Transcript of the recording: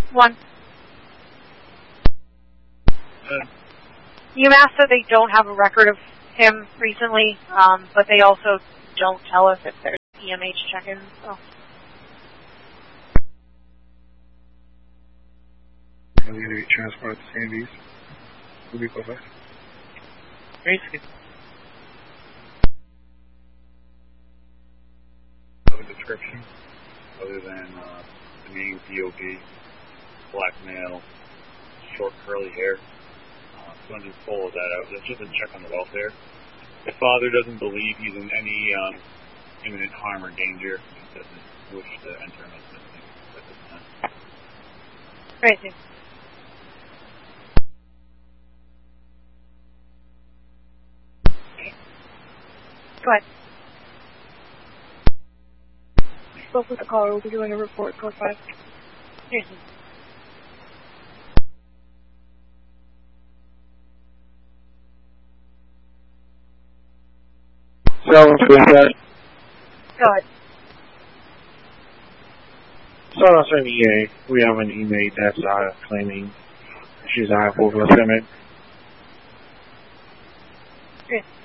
1. UMass said they don't have a record of him recently, but they also don't tell us if there's EMH check-ins. So. Are you going to transport to Sandy's? Will be perfect. Basically. No description other than the name DOB, black male, short curly hair. So I'm just pull that out. That's just a check on the welfare. The father doesn't believe he's in any imminent harm or danger. He doesn't wish to enter him at this time. Crazy. Go ahead. I spoke with the caller. We'll be doing a report. Code 5. Here's 727. Go ahead. So, EA, we have an inmate that's claiming she's out of limit. Good.